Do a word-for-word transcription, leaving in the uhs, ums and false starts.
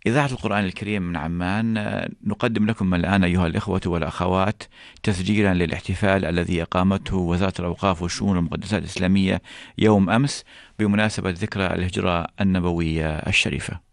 إذاعة القرآن الكريم من عمان، آه، نقدم لكم الآن أيها الإخوة والأخوات تسجيلا للاحتفال الذي أقامته وزارة الأوقاف والشؤون المقدسات الإسلامية يوم أمس بمناسبة ذكرى الهجرة النبوية الشريفة.